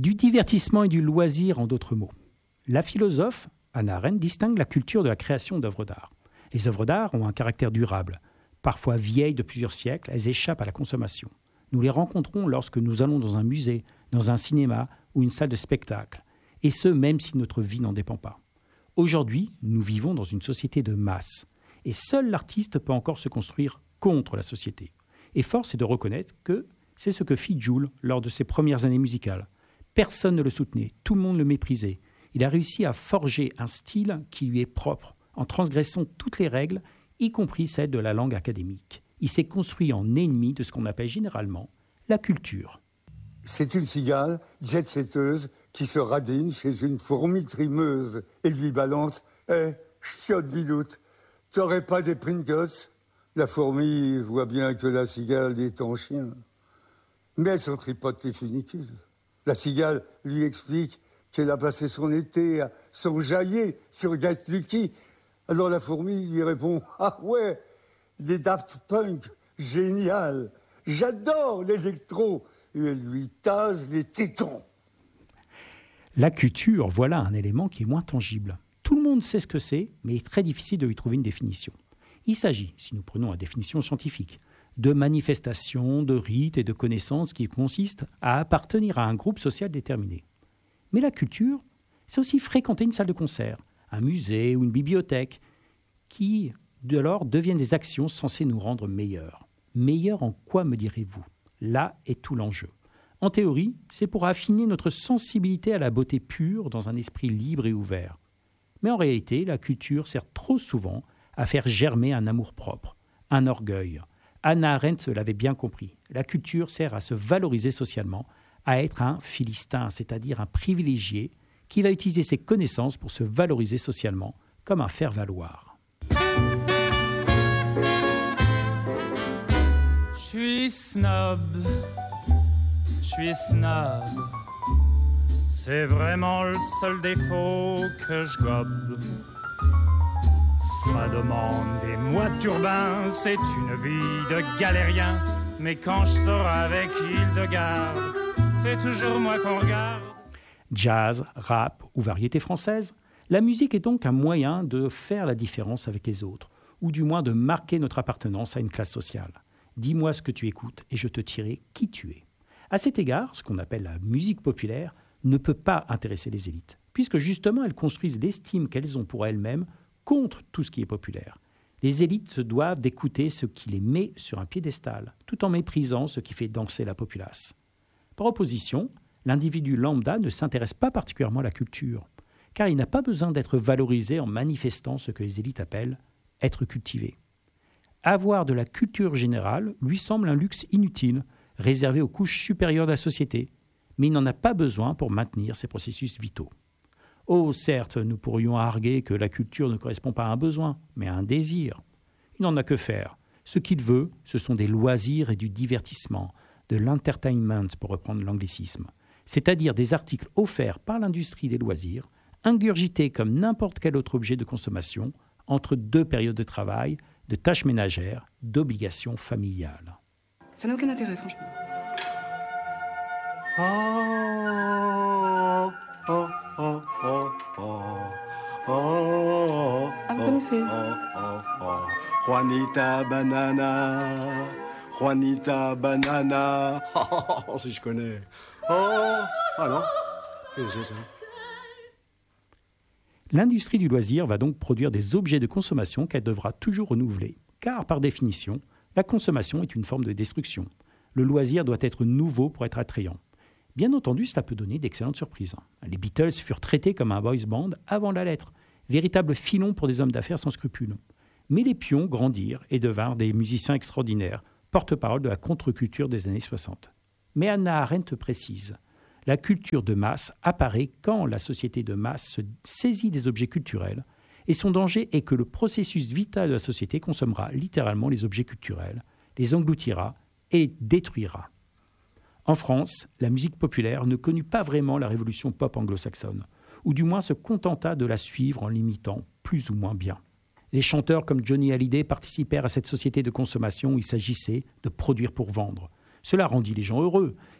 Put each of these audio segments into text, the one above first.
Du divertissement et du loisir en d'autres mots. La philosophe Hannah Arendt distingue la culture de la création d'œuvres d'art. Les œuvres d'art ont un caractère durable. Parfois vieilles de plusieurs siècles, elles échappent à la consommation. Nous les rencontrons lorsque nous allons dans un musée, dans un cinéma ou une salle de spectacle. Et ce, même si notre vie n'en dépend pas. Aujourd'hui, nous vivons dans une société de masse. Et seul l'artiste peut encore se construire contre la société. Et force est de reconnaître que c'est ce que fit Jules lors de ses premières années musicales. Personne ne le soutenait, tout le monde le méprisait. Il a réussi à forger un style qui lui est propre, en transgressant toutes les règles, y compris celles de la langue académique. Il s'est construit en ennemi de ce qu'on appelle généralement la culture. C'est une cigale jet-setteuse qui se radine chez une fourmi trimeuse et lui balance « Hé, chiotte biloute, t'aurais pas des Pringles ?» La fourmi voit bien que la cigale est en chien. Mais elle s'en tripote les funicules. La cigale lui explique qu'elle a passé son été à s'enjailler sur Get Lucky. Alors la fourmi lui répond « Ah ouais, les Daft Punk, génial, j'adore l'électro !» Et elle lui tase les tétons. La culture, voilà un élément qui est moins tangible. Tout le monde sait ce que c'est, mais il est très difficile de lui trouver une définition. Il s'agit, si nous prenons la définition scientifique, de manifestations, de rites et de connaissances qui consistent à appartenir à un groupe social déterminé. Mais la culture, c'est aussi fréquenter une salle de concert, un musée ou une bibliothèque, qui, dès lors, deviennent des actions censées nous rendre meilleurs. Meilleurs en quoi, me direz-vous ? Là est tout l'enjeu. En théorie, c'est pour affiner notre sensibilité à la beauté pure dans un esprit libre et ouvert. Mais en réalité, la culture sert trop souvent à faire germer un amour-propre, un orgueil. Hannah Arendt l'avait bien compris. La culture sert à se valoriser socialement, à être un philistin, c'est-à-dire un privilégié qui va utiliser ses connaissances pour se valoriser socialement comme un faire-valoir. Je suis snob, c'est vraiment le seul défaut que je gobe. Ça demande des mois de turbin, c'est une vie de galérien. Mais quand je sors avec Hildegarde, c'est toujours moi qu'on regarde. Jazz, rap ou variété française, la musique est donc un moyen de faire la différence avec les autres, ou du moins de marquer notre appartenance à une classe sociale. Dis-moi ce que tu écoutes et je te dirai qui tu es. À cet égard, ce qu'on appelle la musique populaire ne peut pas intéresser les élites, puisque justement elles construisent l'estime qu'elles ont pour elles-mêmes contre tout ce qui est populaire. Les élites se doivent d'écouter ce qui les met sur un piédestal, tout en méprisant ce qui fait danser la populace. Par opposition, l'individu lambda ne s'intéresse pas particulièrement à la culture, car il n'a pas besoin d'être valorisé en manifestant ce que les élites appellent être cultivé. Avoir de la culture générale lui semble un luxe inutile, réservé aux couches supérieures de la société, mais il n'en a pas besoin pour maintenir ses processus vitaux. Oh, certes, nous pourrions arguer que la culture ne correspond pas à un besoin, mais à un désir. Il n'en a que faire. Ce qu'il veut, ce sont des loisirs et du divertissement, de l'entertainment, pour reprendre l'anglicisme, c'est-à-dire des articles offerts par l'industrie des loisirs, ingurgités comme n'importe quel autre objet de consommation, entre deux périodes de travail, de tâches ménagères, d'obligations familiales. Ça n'a aucun intérêt, franchement. Ah, vous connaissez Juanita Banana, Juanita Banana. Oh, si je connais. Ah non, c'est ça. L'industrie du loisir va donc produire des objets de consommation qu'elle devra toujours renouveler, car par définition, la consommation est une forme de destruction. Le loisir doit être nouveau pour être attrayant. Bien entendu, cela peut donner d'excellentes surprises. Les Beatles furent traités comme un boys band avant la lettre, véritable filon pour des hommes d'affaires sans scrupules. Mais les pions grandirent et devinrent des musiciens extraordinaires, porte-parole de la contre-culture des années 60. Mais Hannah Arendt précise, la culture de masse apparaît quand la société de masse se saisit des objets culturels, et son danger est que le processus vital de la société consommera littéralement les objets culturels, les engloutira et détruira. En France, la musique populaire ne connut pas vraiment la révolution pop anglo-saxonne, ou du moins se contenta de la suivre en l'imitant plus ou moins bien. Les chanteurs comme Johnny Hallyday participèrent à cette société de consommation où il s'agissait de produire pour vendre. Cela rendit les gens heureux,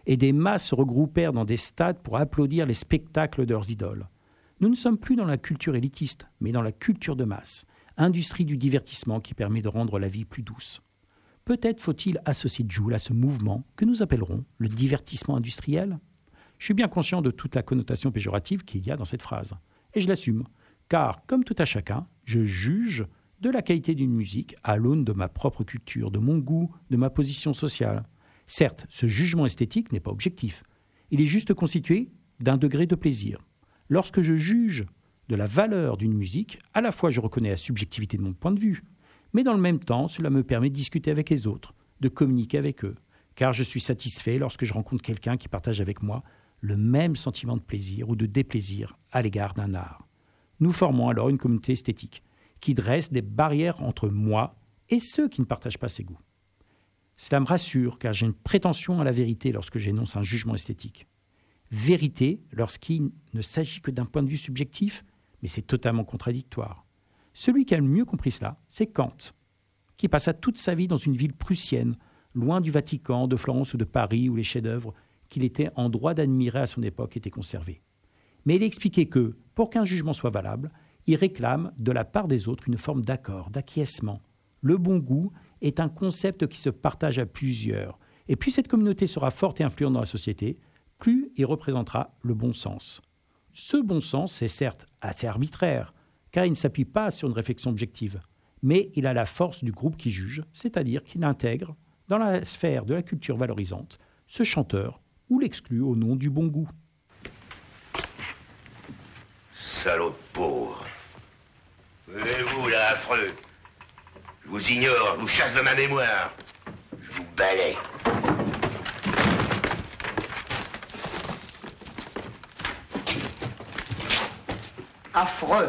et des masses se regroupèrent dans des stades pour applaudir les spectacles de leurs idoles. Nous ne sommes plus dans la culture élitiste, mais dans la culture de masse, industrie du divertissement qui permet de rendre la vie plus douce. Peut-être faut-il associer Jul à ce mouvement que nous appellerons le divertissement industriel. Je suis bien conscient de toute la connotation péjorative qu'il y a dans cette phrase, et je l'assume, car, comme tout à chacun, je juge de la qualité d'une musique à l'aune de ma propre culture, de mon goût, de ma position sociale. Certes, ce jugement esthétique n'est pas objectif. Il est juste constitué d'un degré de plaisir. Lorsque je juge de la valeur d'une musique, à la fois je reconnais la subjectivité de mon point de vue, mais dans le même temps, cela me permet de discuter avec les autres, de communiquer avec eux, car je suis satisfait lorsque je rencontre quelqu'un qui partage avec moi le même sentiment de plaisir ou de déplaisir à l'égard d'un art. Nous formons alors une communauté esthétique qui dresse des barrières entre moi et ceux qui ne partagent pas ses goûts. Cela me rassure car j'ai une prétention à la vérité lorsque j'énonce un jugement esthétique. Vérité lorsqu'il ne s'agit que d'un point de vue subjectif, mais c'est totalement contradictoire. Celui qui a le mieux compris cela, c'est Kant, qui passa toute sa vie dans une ville prussienne, loin du Vatican, de Florence ou de Paris, où les chefs-d'œuvre qu'il était en droit d'admirer à son époque étaient conservés. Mais il expliquait que, pour qu'un jugement soit valable, il réclame de la part des autres une forme d'accord, d'acquiescement. Le bon goût est un concept qui se partage à plusieurs, et plus cette communauté sera forte et influente dans la société, plus il représentera le bon sens. Ce bon sens est certes assez arbitraire, car il ne s'appuie pas sur une réflexion objective, mais il a la force du groupe qui juge, c'est-à-dire qu'il intègre, dans la sphère de la culture valorisante, ce chanteur ou l'exclut au nom du bon goût. Salaud de pauvre. Et vous, là, affreux. Je vous ignore, je vous chasse de ma mémoire. Je vous balaie. Affreux.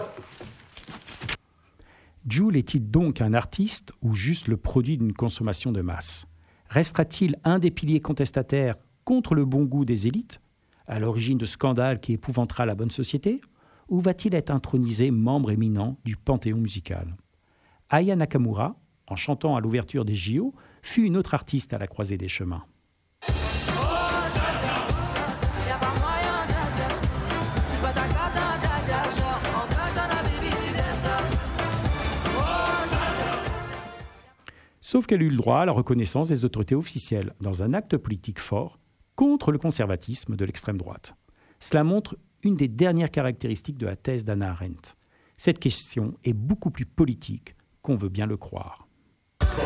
Jul est-il donc un artiste ou juste le produit d'une consommation de masse ? Restera-t-il un des piliers contestataires contre le bon goût des élites, à l'origine de scandales qui épouvantera la bonne société ? Ou va-t-il être intronisé membre éminent du panthéon musical ? Aya Nakamura, en chantant à l'ouverture des JO, fut une autre artiste à la croisée des chemins. Sauf qu'elle eut le droit à la reconnaissance des autorités officielles dans un acte politique fort contre le conservatisme de l'extrême droite. Cela montre une des dernières caractéristiques de la thèse d'Hannah Arendt. Cette question est beaucoup plus politique qu'on veut bien le croire.